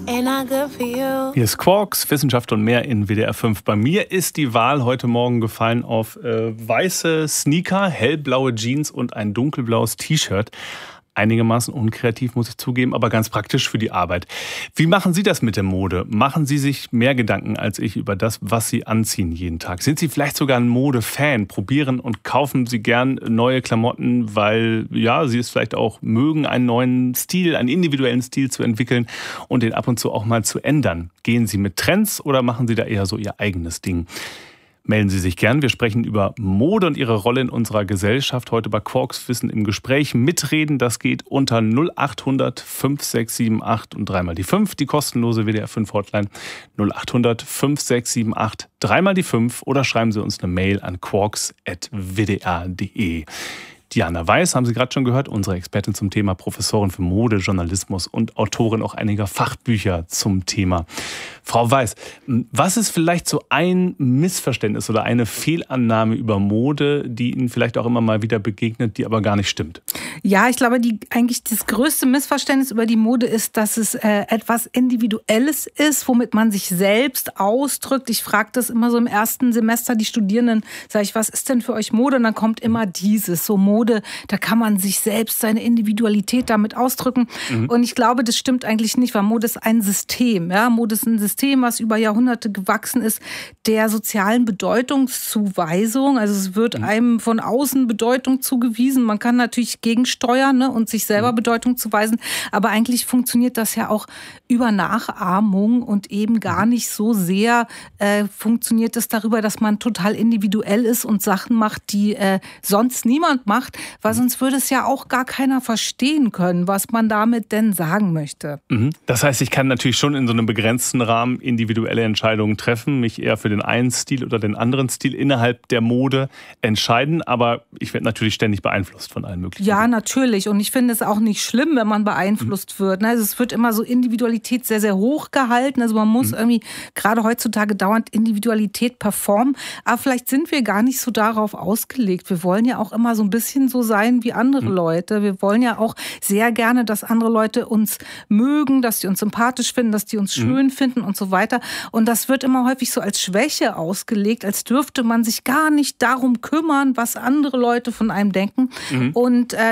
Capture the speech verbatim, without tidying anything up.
Ain't I good for you? Hier ist Quarks, Wissenschaft und mehr in W D R fünf. Bei mir ist die Wahl heute Morgen gefallen auf äh, weiße Sneaker, hellblaue Jeans und ein dunkelblaues T-Shirt. Einigermaßen unkreativ, muss ich zugeben, aber ganz praktisch für die Arbeit. Wie machen Sie das mit der Mode? Machen Sie sich mehr Gedanken als ich über das, was Sie anziehen jeden Tag? Sind Sie vielleicht sogar ein Modefan? Probieren und kaufen Sie gern neue Klamotten, weil ja, Sie es vielleicht auch mögen, einen neuen Stil, einen individuellen Stil zu entwickeln und den ab und zu auch mal zu ändern? Gehen Sie mit Trends oder machen Sie da eher so Ihr eigenes Ding? Melden Sie sich gern. Wir sprechen über Mode und ihre Rolle in unserer Gesellschaft. Heute bei Quarks Wissen im Gespräch. Mitreden, das geht unter null acht hundert fünf sechs sieben acht und dreimal die fünf. Die kostenlose W D R fünf Hotline null acht hundert fünf sechs sieben acht dreimal die fünf. Oder schreiben Sie uns eine Mail an quarks at w d r punkt d e. Diana Weiß, haben Sie gerade schon gehört, unsere Expertin zum Thema, Professorin für Mode, Journalismus und Autorin auch einiger Fachbücher zum Thema. Frau Weiß, was ist vielleicht so ein Missverständnis oder eine Fehlannahme über Mode, die Ihnen vielleicht auch immer mal wieder begegnet, die aber gar nicht stimmt? Ja, ich glaube, die, eigentlich das größte Missverständnis über die Mode ist, dass es äh, etwas Individuelles ist, womit man sich selbst ausdrückt. Ich frage das immer so im ersten Semester die Studierenden, sage ich, was ist denn für euch Mode? Und dann kommt immer dieses, so Mode. Da kann man sich selbst, seine Individualität damit ausdrücken. Mhm. Und ich glaube, das stimmt eigentlich nicht, weil Mode ist ein System. Ja? Mode ist ein System, was über Jahrhunderte gewachsen ist, der sozialen Bedeutungszuweisung. Also es wird mhm. einem von außen Bedeutung zugewiesen. Man kann natürlich gegensteuern, ne, und sich selber mhm. Bedeutung zuweisen. Aber eigentlich funktioniert das ja auch über Nachahmung und eben gar nicht so sehr äh, funktioniert es darüber, dass man total individuell ist und Sachen macht, die äh, sonst niemand macht. Weil sonst würde es ja auch gar keiner verstehen können, was man damit denn sagen möchte. Das heißt, ich kann natürlich schon in so einem begrenzten Rahmen individuelle Entscheidungen treffen, mich eher für den einen Stil oder den anderen Stil innerhalb der Mode entscheiden, aber ich werde natürlich ständig beeinflusst von allen möglichen. Ja, natürlich. Und ich finde es auch nicht schlimm, wenn man beeinflusst mhm. wird. Also es wird immer so Individualität sehr, sehr hoch gehalten. Also man muss mhm. irgendwie gerade heutzutage dauernd Individualität performen. Aber vielleicht sind wir gar nicht so darauf ausgelegt. Wir wollen ja auch immer so ein bisschen so sein wie andere mhm. Leute. Wir wollen ja auch sehr gerne, dass andere Leute uns mögen, dass sie uns sympathisch finden, dass die uns schön mhm. finden und so weiter. Und das wird immer häufig so als Schwäche ausgelegt, als dürfte man sich gar nicht darum kümmern, was andere Leute von einem denken. Mhm. Und äh,